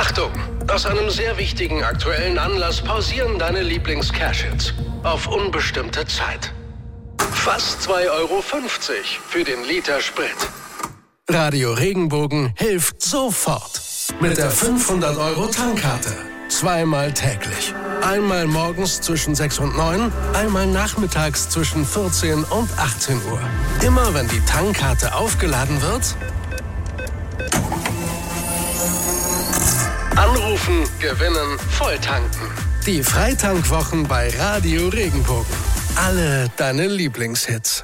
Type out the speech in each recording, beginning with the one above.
Achtung! Aus einem sehr wichtigen aktuellen Anlass pausieren deine Lieblings-Cash-Hits auf unbestimmte Zeit. Fast 2,50 € für den Liter Sprit. Radio Regenbogen hilft sofort. Mit der 500-€-Tankkarte. Zweimal täglich. Einmal morgens zwischen 6 und 9, einmal nachmittags zwischen 14 und 18 Uhr. Immer wenn die Tankkarte aufgeladen wird, anrufen, gewinnen, volltanken. Die Freitankwwochen bei Radio Regenbogen. Alle deine Lieblingshits.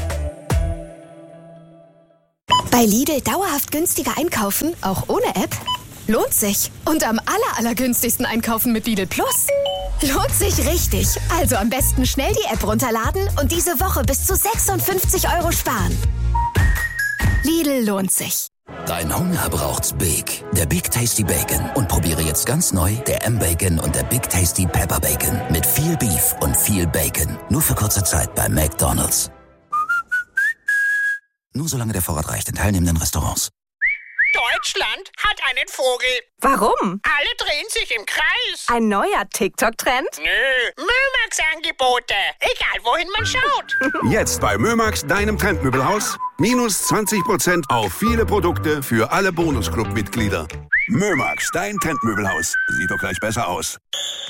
Bei Lidl dauerhaft günstiger einkaufen, auch ohne App? Lohnt sich. Und am allergünstigsten einkaufen mit Lidl Plus? Lohnt sich richtig. Also am besten schnell die App runterladen und diese Woche bis zu 56 € sparen. Lidl lohnt sich. Dein Hunger braucht's Big. Der Big Tasty Bacon. Und probiere jetzt ganz neu der M-Bacon und der Big Tasty Pepper Bacon. Mit viel Beef und viel Bacon. Nur für kurze Zeit bei McDonald's. Nur solange der Vorrat reicht in teilnehmenden Restaurants. Deutschland hat einen Vogel. Warum? Alle drehen sich im Kreis. Ein neuer TikTok-Trend? Nö, Mömax-Angebote. Egal, wohin man schaut. Jetzt bei Mömax, deinem Trendmöbelhaus. Minus 20% auf viele Produkte für alle Bonusclub-Mitglieder. Mömax, dein Trendmöbelhaus. Sieht doch gleich besser aus.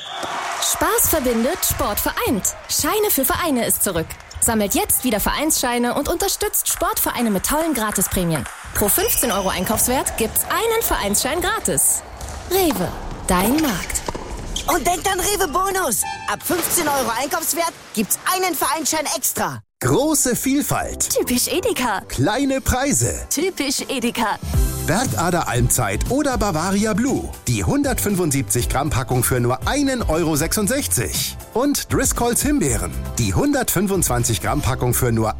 Spaß verbindet, Sport vereint. Scheine für Vereine ist zurück. Sammelt jetzt wieder Vereinsscheine und unterstützt Sportvereine mit tollen Gratisprämien. Pro 15 € Einkaufswert gibt's einen Vereinsschein gratis. Rewe, dein Markt. Und denkt an Rewe Bonus. Ab 15 € Einkaufswert gibt's einen Vereinsschein extra. Große Vielfalt. Typisch Edeka. Kleine Preise. Typisch Edeka. Bergader Almzeit oder Bavaria Blue. Die 175 Gramm Packung für nur 1,66 €. Und Driscolls Himbeeren. Die 125 Gramm Packung für nur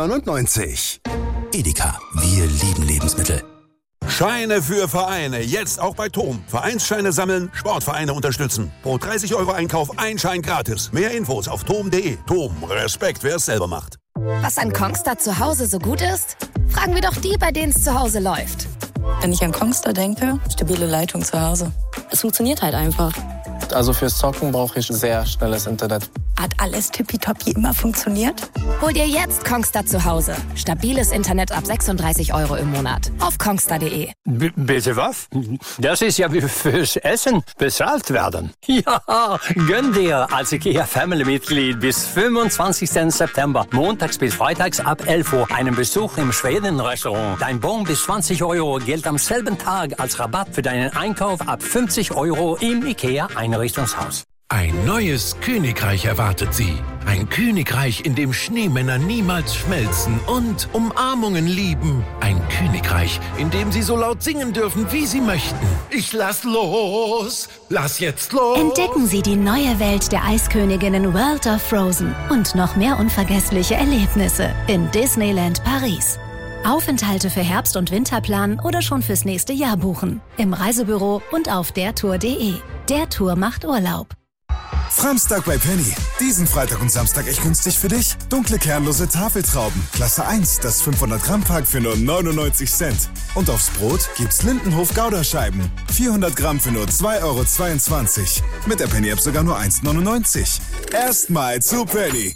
1,99 €. Edeka. Wir lieben Lebensmittel. Scheine für Vereine. Jetzt auch bei TOM. Vereinsscheine sammeln, Sportvereine unterstützen. Pro 30 € Einkauf ein Schein gratis. Mehr Infos auf tom.de. TOM. Respekt, wer es selber macht. Was an Kongstar zu Hause so gut ist? Fragen wir doch die, bei denen es zu Hause läuft. Wenn ich an Kongstar denke, stabile Leitung zu Hause. Es funktioniert halt einfach. Also fürs Zocken brauche ich sehr schnelles Internet. Hat alles tippitoppi immer funktioniert? Hol dir jetzt Kongstar zu Hause. Stabiles Internet ab 36 € im Monat. Auf kongstar.de. Bitte was? Das ist ja wie fürs Essen bezahlt werden. Ja, gönn dir als IKEA-Family-Mitglied bis 25. September, montags bis freitags ab 11 Uhr, einen Besuch im Schweden-Restaurant. Dein Bon bis 20 € gilt am selben Tag als Rabatt für deinen Einkauf ab 50 € im IKEA-Einrichtungshaus. Ein neues Königreich erwartet Sie. Ein Königreich, in dem Schneemänner niemals schmelzen und Umarmungen lieben. Ein Königreich, in dem Sie so laut singen dürfen, wie Sie möchten. Ich lass los! Lass jetzt los! Entdecken Sie die neue Welt der Eisköniginnen World of Frozen und noch mehr unvergessliche Erlebnisse in Disneyland Paris. Aufenthalte für Herbst- und Winterplan oder schon fürs nächste Jahr buchen. Im Reisebüro und auf dertour.de. Der Tour macht Urlaub. Framstag bei Penny. Diesen Freitag und Samstag echt günstig für dich. Dunkle kernlose Tafeltrauben. Klasse 1, das 500 Gramm Pack für nur 99 Cent. Und aufs Brot gibt's Lindenhof Gouda-Scheiben. 400 Gramm für nur 2,22 €. Mit der Penny-App sogar nur 1,99 €. Erstmal zu Penny.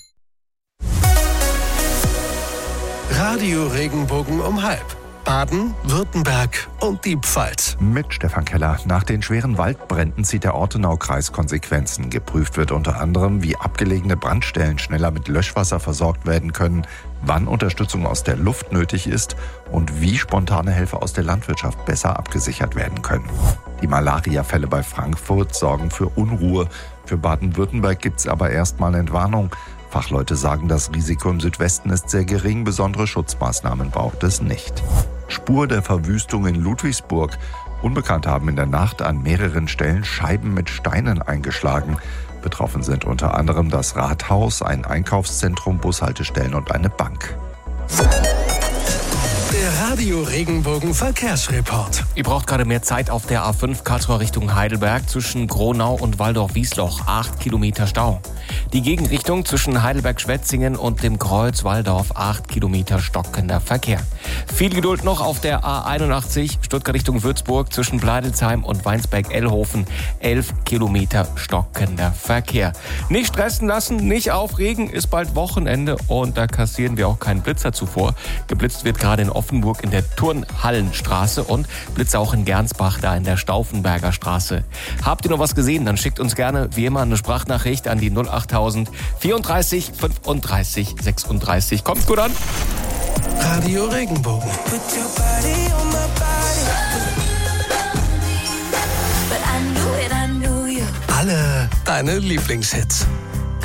Radio Regenbogen um halb. Baden, Württemberg und die Pfalz. Mit Stefan Keller. Nach den schweren Waldbränden zieht der Ortenaukreis Konsequenzen. Geprüft wird unter anderem, wie abgelegene Brandstellen schneller mit Löschwasser versorgt werden können, wann Unterstützung aus der Luft nötig ist und wie spontane Helfer aus der Landwirtschaft besser abgesichert werden können. Die Malaria-Fälle bei Frankfurt sorgen für Unruhe. Für Baden-Württemberg gibt es aber erstmal Entwarnung. Fachleute sagen, das Risiko im Südwesten ist sehr gering, besondere Schutzmaßnahmen braucht es nicht. Spur der Verwüstung in Ludwigsburg. Unbekannte haben in der Nacht an mehreren Stellen Scheiben mit Steinen eingeschlagen. Betroffen sind unter anderem das Rathaus, ein Einkaufszentrum, Bushaltestellen und eine Bank. Der Radio Regenbogen Verkehrsreport. Ihr braucht gerade mehr Zeit auf der A5 Karlsruhe Richtung Heidelberg zwischen Gronau und Walldorf-Wiesloch. 8 Kilometer Stau. Die Gegenrichtung zwischen Heidelberg-Schwetzingen und dem Kreuz Walldorf. 8 Kilometer stockender Verkehr. Viel Geduld noch auf der A81 Stuttgart Richtung Würzburg zwischen Bleidelsheim und Weinsberg-Ellhofen. 11 Kilometer stockender Verkehr. Nicht stressen lassen, nicht aufregen, ist bald Wochenende und da kassieren wir auch keinen Blitzer zuvor. Geblitzt wird gerade in Offenburg in der Turnhallenstraße und Blitzer auch in Gernsbach, da in der Stauffenberger Straße. Habt ihr noch was gesehen? Dann schickt uns gerne wie immer eine Sprachnachricht an die 08000 34 35 36. Kommt gut an. Radio Regenbogen. Alle deine Lieblingshits.